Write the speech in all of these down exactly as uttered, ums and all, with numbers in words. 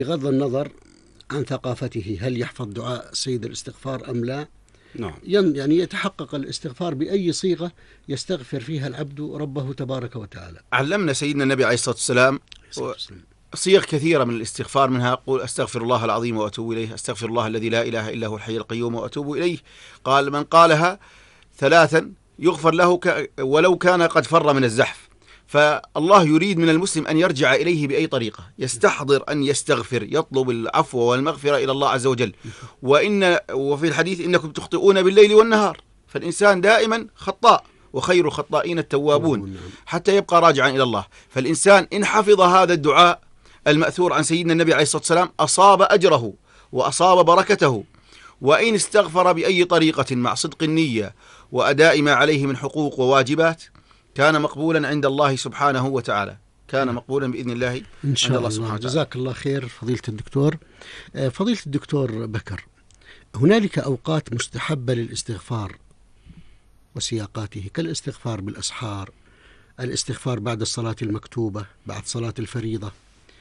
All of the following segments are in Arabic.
بغض النظر عن ثقافته هل يحفظ دعاء سيد الاستغفار أم لا. نعم. يعني يتحقق الاستغفار بأي صيغة يستغفر فيها العبد ربه تبارك وتعالى. علمنا سيدنا النبي عليه الصلاة والسلام صيغ كثيرة من الاستغفار، منها قول أستغفر الله العظيم وأتوب إليه، أستغفر الله الذي لا إله إلا هو الحي القيوم وأتوب إليه. قال من قالها ثلاثا يغفر له ك... ولو كان قد فر من الزحف. فالله يريد من المسلم أن يرجع إليه بأي طريقة، يستحضر أن يستغفر، يطلب العفو والمغفرة إلى الله عز وجل. وإن وفي الحديث إنكم تخطئون بالليل والنهار، فالإنسان دائما خطاء وخير الخطائين التوابون، حتى يبقى راجعا إلى الله. فالإنسان إن حفظ هذا الدعاء المأثور عن سيدنا النبي عليه الصلاة والسلام أصاب أجره وأصاب بركته. وإن استغفر بأي طريقة مع صدق النية وأداء ما عليه من حقوق وواجبات كان مقبولا عند الله سبحانه وتعالى، كان مقبولا بإذن الله إن شاء عند الله سبحانه وتعالى. جزاك الله خير فضيلة الدكتور. فضيلة الدكتور بكر، هنالك أوقات مستحبة للاستغفار وسياقاته، كالاستغفار بالأسحار، الاستغفار بعد الصلاة المكتوبة، بعد صلاة الفريضة.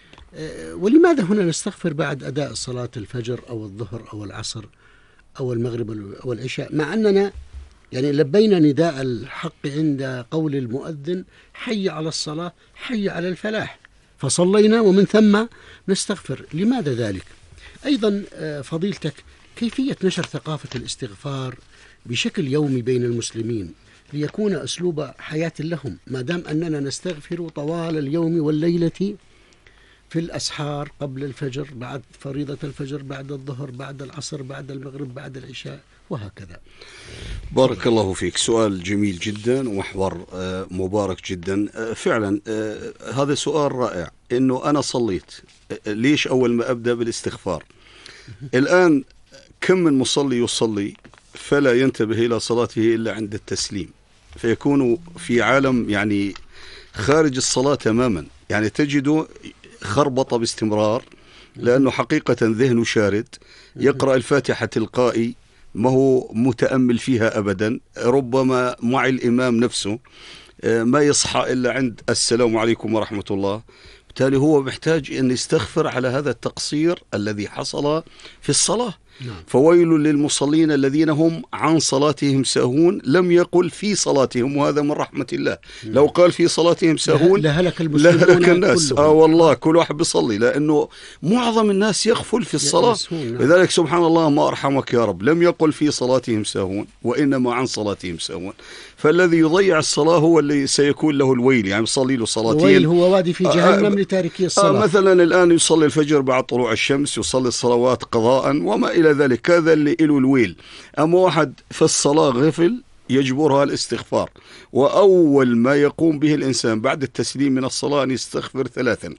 ولماذا هنا نستغفر بعد أداء صلاة الفجر أو الظهر أو العصر أو المغرب أو العشاء، مع أننا يعني لبينا نداء الحق عند قول المؤذن حي على الصلاة حي على الفلاح، فصلينا ومن ثم نستغفر؟ لماذا ذلك؟ أيضا فضيلتك، كيفية نشر ثقافة الاستغفار بشكل يومي بين المسلمين ليكون أسلوب حياة لهم، ما دام أننا نستغفر طوال اليوم والليلة، في الأسحار، قبل الفجر، بعد فريضة الفجر، بعد الظهر، بعد العصر، بعد المغرب، بعد العشاء، وهكذا. بارك الله فيك، سؤال جميل جدا ومحور مبارك جدا. فعلا هذا سؤال رائع. إنه أنا صليت، ليش أول ما أبدأ بالاستغفار؟ الآن كم من مصلي يصلي فلا ينتبه إلى صلاته إلا عند التسليم، فيكون في عالم يعني خارج الصلاة تماما، يعني تجده خربطة باستمرار، لأنه حقيقة ذهنه شارد، يقرأ الفاتحة تلقائي، ما هو متأمل فيها أبدا، ربما مع الإمام نفسه ما يصحى إلا عند السلام عليكم ورحمة الله. بالتالي هو محتاج أن يستغفر على هذا التقصير الذي حصل في الصلاة. فويل للمصلين الذين هم عن صلاتهم ساهون، لم يقل في صلاتهم، وهذا من رحمة الله. لو قال في صلاتهم ساهون لهلك لهلك الناس. آه والله كل واحد بيصلي، لأنه معظم الناس يغفل في الصلاة. لذلك سبحان الله ما أرحمك يا رب، لم يقل في صلاتهم ساهون وإنما عن صلاتهم ساهون. فالذي يضيع الصلاة هو اللي سيكون له الويل، يعني يصلي له صلاتين. الويل هو وادي في جهنم آه لتاركي الصلاة. آه مثلا الآن يصلي الفجر بعد طلوع الشمس، يصلي الصلوات قضاء وما إلى ذلك، هذا اللي له الويل. أما واحد في الصلاة غفل يجبرها الاستغفار، وأول ما يقوم به الإنسان بعد التسليم من الصلاة أن يستغفر ثلاثا.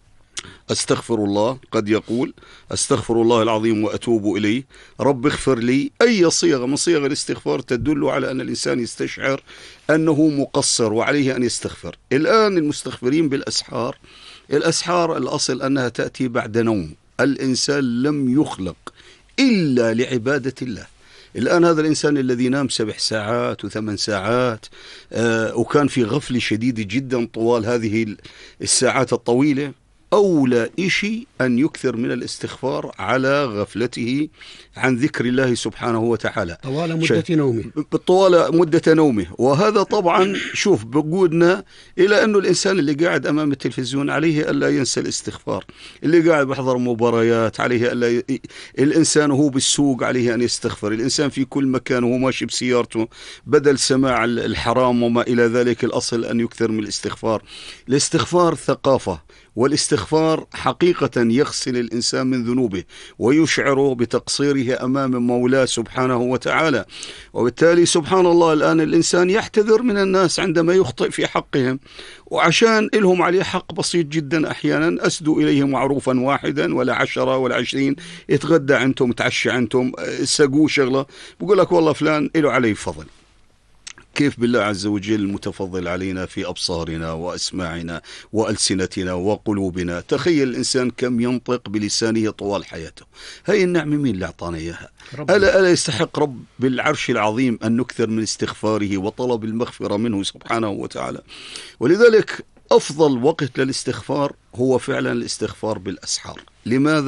أستغفر الله، قد يقول أستغفر الله العظيم وأتوب إليه، رب اغفر لي. أي صيغة من صيغ الاستغفار تدل على أن الإنسان يستشعر أنه مقصر وعليه أن يستغفر. الآن المستغفرين بالأسحار، الأسحار الأصل أنها تأتي بعد نوم، الإنسان لم يخلق إلا لعبادة الله. الآن هذا الإنسان الذي نام سبع ساعات وثمان ساعات آه وكان في غفلة شديدة جدا طوال هذه الساعات الطويلة، أولى إشي أن يكثر من الاستغفار على غفلته عن ذكر الله سبحانه وتعالى طوال مدة نومه. طوال مدة نومه. وهذا طبعا شوف بقودنا إلى أنه الإنسان اللي قاعد أمام التلفزيون عليه ألا ينسى الاستغفار، اللي قاعد بحضر مباريات عليه ألا ي... الإنسان هو بالسوق عليه أن يستغفر، الإنسان في كل مكان وهو ماشي بسيارته بدل سماع الحرام وما إلى ذلك، الأصل أن يكثر من الاستغفار. الاستغفار ثقافة، والاستغفار حقيقة يغسل الإنسان من ذنوبه ويشعره بتقصيره أمام مولاه سبحانه وتعالى. وبالتالي سبحان الله الآن الإنسان يحتذر من الناس عندما يخطئ في حقهم، وعشان إلهم عليه حق بسيط جدا أحيانا أسدوا إليه معروفا واحدا ولا عشرة ولا عشرين، يتغدى عنتم تعشى عنتم سقوه شغلة، بقول لك والله فلان إله عليه فضل. كيف بالله عز وجل متفضل علينا في أبصارنا وأسماعنا وألسنتنا وقلوبنا؟ تخيل الإنسان كم ينطق بلسانه طوال حياته. هاي النعمة مين اللي أعطانا إياها؟ ألا, ألا يستحق رب بالعرش العظيم أن نكثر من استغفاره وطلب المغفرة منه سبحانه وتعالى. ولذلك أفضل وقت للاستغفار هو فعلا الاستغفار بالأسحار. لماذا؟